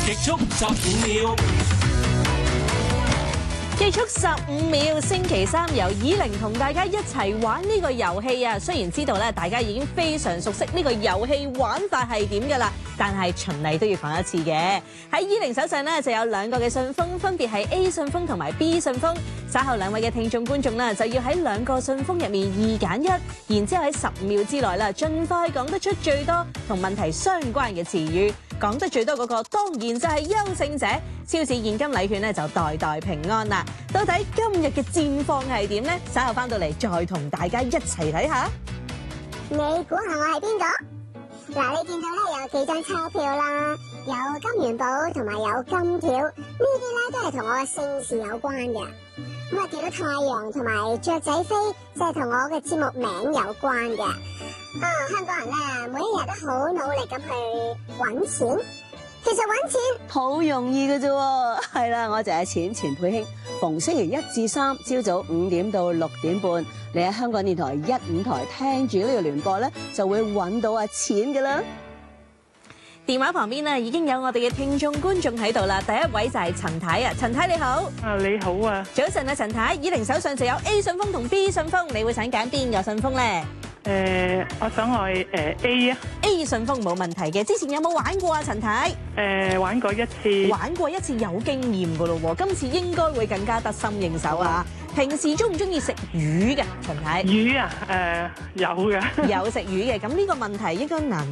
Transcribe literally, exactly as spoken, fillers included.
極速十五秒， 極速十五秒，星期三由以玲同大家一齊玩呢個遊戲啊！雖然知道咧，大家已經非常熟悉呢個遊戲玩法係點㗎啦，但係循例都要講一次嘅。喺以玲手上咧就有兩個嘅信封，分別係 A 信封同埋 B 信封。稍後兩位嘅聽眾觀眾咧就要喺兩個信封入面二揀一，然之後喺十五秒之內啦，盡快講得出最多同問題相關嘅詞語。講得最多嗰個當然就係優勝者，超市現金禮券咧就代代平安啦！到底今日嘅戰況係點呢？稍後翻到嚟再同大家一齊睇下。 你估下我係邊個？嗱，你見到咧有幾張鈔票啦，有金元寶同埋有金條，呢啲咧都係同我嘅姓氏有關嘅。咁啊，見到太陽同埋雀仔飛，即係同我嘅節目名有關嘅。啊，香港人咧每一日都好努力咁去揾錢，其實揾錢好容易嘅啫喎，係啦，我就係錢錢佩卿，逢星期一至三朝早五點到六點半，你喺香港電台一五台聽住呢個聯播咧，就會揾到阿錢嘅啦。 電話旁邊咧已經有我哋嘅聽眾觀眾喺度啦，第一位就係陳太啊，陳太你好。 啊，你好啊。 早晨啊，陳太，以玲手上就有 A 信封同 B 信封，你會想揀邊個信封咧？ 誒、呃，我想去誒 A 啊。 A 信封冇問題嘅，之前有冇玩過啊，陳太？ 誒、呃，玩過一次。 玩過一次有經驗噶咯喎，今次應該會更加得心應手啊！平時中唔中意食魚嘅，陳太？ 魚啊，誒、呃、有嘅。 有食魚嘅，咁呢個問題應該難。